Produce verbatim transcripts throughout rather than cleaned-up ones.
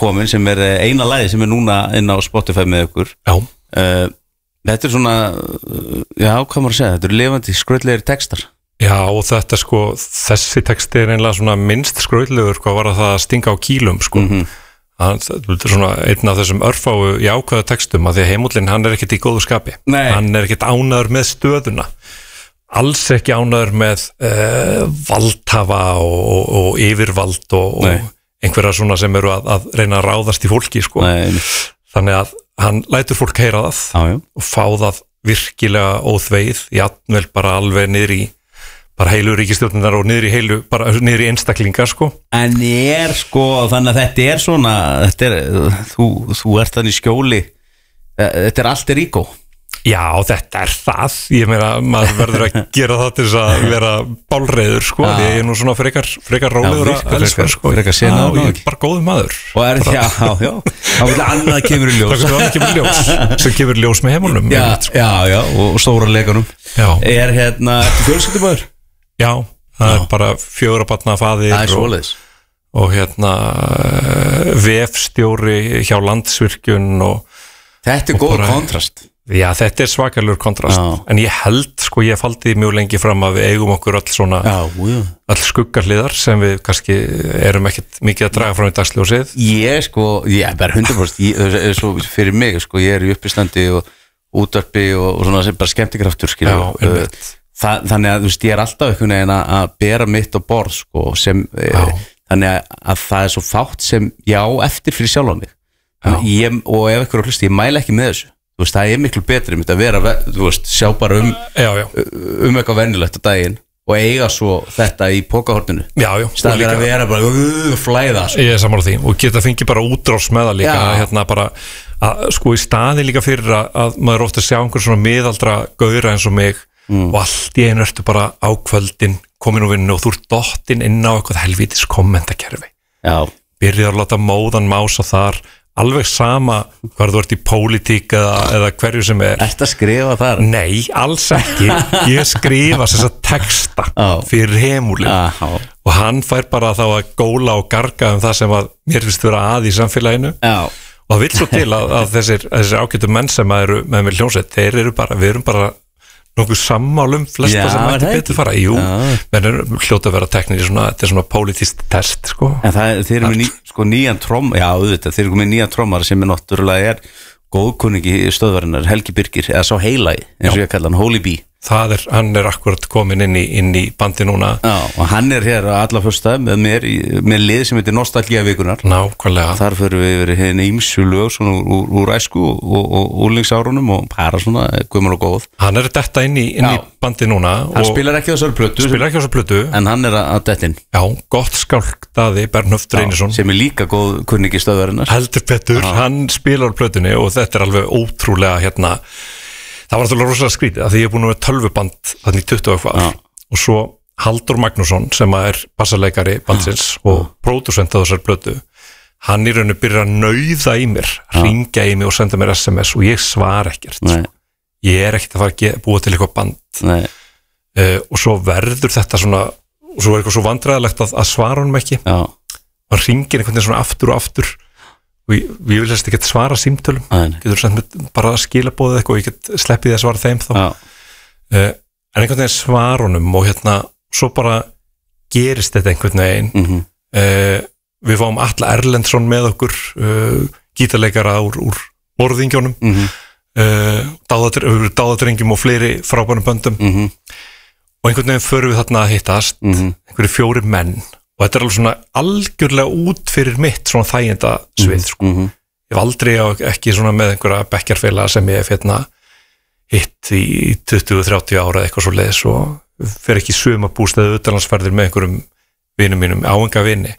komin sem er eina lagi sem er núna inn á Spotify með ykkur. Já. Uh, þetta er svona, já, hvað maður að segja, þetta eru lifandi skrautlegir textar. Já, og þetta sko, þessi texti er einlega svona minnst skrautlegur, hvað var það að stinga á kýlum, sko. Mm-hmm. Þetta er svona einn af þessum örfáu jákvæða textum, að því að Heimúllinn, hann er ekkert í góðu skapi. Nei. Hann er ekkert ánæður með stöðuna. Alls ekki ánæður með uh, valdhafa og, og, og yfirvald og, og einhverja svona sem eru að, að reyna að ráðast í fólki, sko. Nei. Þannig að hann lætur fólk heyra það já, já. og fá það virkilega óþveið, jafnvel bara alveg niður í bara heilu ríkisstjórnar og niður í heilu, bara niður í einstaklingar, sko. En er sko, þannig að þetta er svona, þetta er, þú, þú ert þannig í skjóli, þetta er allt er ígó. Já, þetta er það, ég meina, maður verður að gera það til þess að vera bálreiður, sko, því ég er nú svona frekar, frekar rólegur að elska, sko. Frekar sena og ég er bara góður maður. Og er þetta, já, já, þá vil annað kemur í ljós. Það annað kemur í ljós, sem kemur í ljós með Heimúlnum. Já, sko. já, já, og stóra leikunum. Já. Er hérna, ertu fjölskyldumæður? Já, það já. er bara fjögurra barna faðir. Það er svoleiðis. Og, og hérna, vefstjóri hjá Landsvirkjun og þetta er góð kontrast. Já, þetta er svakalur kontrast, já. En ég held, sko, ég faldi mjög lengi fram að við eigum okkur öll svona, já, já. öll skuggarliðar sem við kannski erum ekkert mikið að draga fram í dagsljósið. Ég, sko, ég er hundra prósent, ég, svo fyrir mig, sko, ég er í uppistandi og útvarpi og, og svona sem bara skemmtikraftur, skilja. Já, einmitt. Þa, þannig að, þú veist, ég er alltaf einhvern veginn að bera mitt á borð, sko, sem, e, þannig að, að það er svo fátt sem ég á eftir fyrir sjálfan mig. Ég, og ef ykkur á hlusti, ég mæla ekki með þessu. Þú veist, það er miklu betri mitt að vera, þú veist, sjá bara um, já, já. um eitthvað venjulegt á daginn og eiga svo þetta í pókahorninu. Já, já. Staðir að vera bara uh, flæða. Svo. Ég er sammála því og geta fengið bara útrás með það líka, já. Hérna bara, að, sko í staði líka fyrir að, að maður ofta sjá einhver svona miðaldra gauðra eins og mig mm. og allt í einu ertu bara á kvöldin, komin úr vinnu og þú ert dottinn inn á eitthvað helvítis kommentakerfi. Já. Byrjar að láta móðan mása þar, alveg sama hvað þú ert í pólitík eða, eða hverju sem er. Ertu að skrifa þar? Nei, alls ekki. Ég skrifa þessa texta oh. fyrir Heimúlinn oh. og hann fær bara þá að góla og garga um það sem að mér finnst vera að í samfélaginu oh. og það vill svo til að, að þessir, þessir ágætu menn sem eru með mér hljómsveit, þeir eru bara, við erum bara nokkuð sammálum flesta já, sem ætti betur fara jú, menn er hljóta að vera teknir svona, þetta er svona politist test sko. En það er, þeir eru með ný, sko, nýjan tróm já, auðvitað, þeir eru með nýjan trómar sem er náttúrulega er góðkunningi stöðvarinnar, Helgi Birgir, eða sá Heilagi eins og ég kalla hann, Holy Bee. Það er, hann er akkurat komin inn í, inn í bandi núna. Já, og hann er hér á alla fyrsta með mér, í, með lið sem heitir Nostalgía vikunar. Nákvæmlega. Þar fyrir við yfir hérna ýmsu lög svona úr, úr æsku og úrlingsárunum og bara svona guðmál og góð. Hann er detta inn í, inn í bandi núna. Hann spilar ekki á þessari plötu. Spilar ekki á þessari plötu. En hann er að detta inn. Já, gott skálktaði Bernhöft Reynisson. Sem er líka góð kunningi stöðvarinnar. Heldur betur, hann spilar á plötunni og þetta er alveg ótrúlega hérna. Það var náttúrulega rosalega skrítið að því ég er búin með tölvuband þannig tuttugu og hvað og svo Halldór Magnússon sem er bassaleikari bandsins já. Og pródusent á þessar plötu hann í rauninu byrjar að nauða í mér ringja í mig og senda mér S M S og ég svar ekkert Nei. Ég er ekkert að fara að búa til eitthvað band uh, og svo verður þetta svona og svo er eitthvað svo vandræðilegt að, að svara honum ekki já. Og ringir einhvern veginn svona aftur og aftur og ég, ég vil helst ekki svara símtölum Æ, getur sendt bara skilabóðið eitthvað og ég get sleppið að svara þeim þá uh, en einhvern veginn svarunum og hérna svo bara gerist þetta einhvern veginn mm -hmm. uh, við fáum Atla Erlendsson með okkur uh, gítarleikara úr, úr morðingjónum mm -hmm. uh, dáðadrengjum og fleiri frábænum böndum mm -hmm. og einhvern veginn förum við þarna að hittast mm -hmm. einhverju fjóri menn og þetta er alveg svona algjörlega út fyrir mitt svona þæginda svið sko. Mm -hmm. Ég hef aldrei ekki svona með einhverja bekkjarfélaga sem ég hef hérna hitt í tuttugu til þrjátíu ára eitthvað svo leiðis og fer ekki sumabústaði utanlandsferðir með einhverjum vinum mínum, áenga vini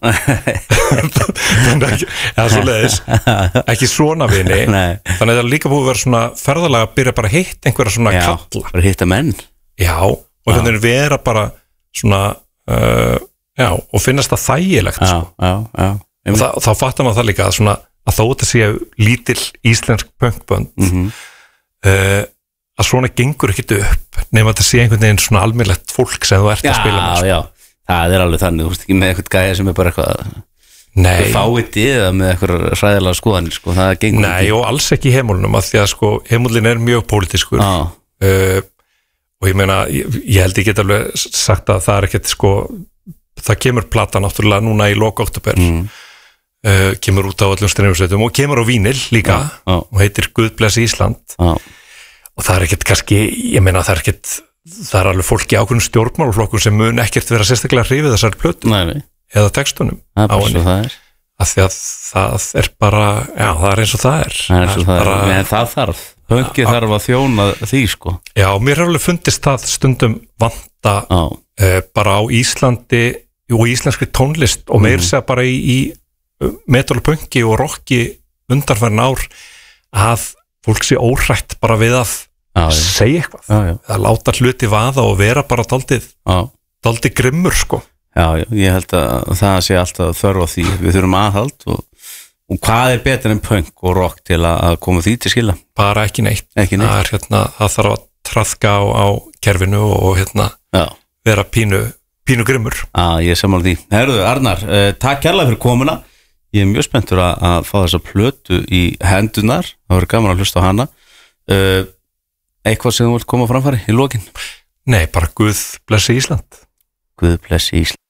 eða svo leiðis ekki svona vini Nei. Þannig að það er líka búið að vera svona ferðalega að byrja bara að hitta einhverja svona já, kalla bara hitta menn já, og þannig að vera bara svona uh, já, og finnast það þægilegt já, sko. já, já. og það, þá fattar maður það líka að, svona, að þó þetta sé lítill íslensk punkbönd mm -hmm. uh, að svona gengur ekkit upp nema að þetta sé einhvern veginn svona almennilegt fólk sem þú ert já, að spila með já, það er alveg þannig, þú veist ekki með eitthvað gæja sem er bara eitthvað Nei. Þau fáið eða með eitthvað hræðilega skoðanir sko, það gengur Nei, og alls ekki í heimúlunum af því að sko, heimúlin er mjög pólitískur ah. uh, og ég meina ég, ég held ég get alveg sagt að það er ekkert sko, það kemur plata náttúrulega núna í lok október mm. uh, kemur út á öllum streymisveitum og kemur á vínil líka ah. Ah. og heitir Guð blessi Ísland ah. og það er ekkert kannski, ég meina það er ekkert það er alveg fólki ákveðnum stjórnmálaflokkur sem mun ekkert vera sérstaklega hrifið þessar plötu nei, nei. eða textunum á henni af því að það er bara já, það er eins og það er það, er eins og það, bara, er. það þarf, höngið þarf að þjóna því sko já, mér er alveg fundist það stundum vanta uh, bara á Íslandi og íslenskri tónlist og meir segja bara í, í metalpunki og rocki undanfærin ár að fólk sé óhrætt bara við að já, segja eitthvað já, já. að láta hluti vaða og vera bara daldið daldið grimmur sko já, já, ég held að það sé alltaf þörf á því við þurfum aðhald og, og hvað er betur en punk og rock til að koma því til skila? Bara ekki neitt, ekki neitt. Það, er, hérna, það þarf að traðka á, á kerfinu og hérna, vera pínu, pínu grimmur já, ég er sammála því. Herðu Arnar, uh, takk kærlega fyrir komuna ég er mjög spenntur að, að fá þessa plötu í hendunar það verður gaman að hlusta á hana uh, eitthvað sem þú vilt koma framfæri í lokin? Nei, bara Guð blessi Ísland Guð blessi Ísland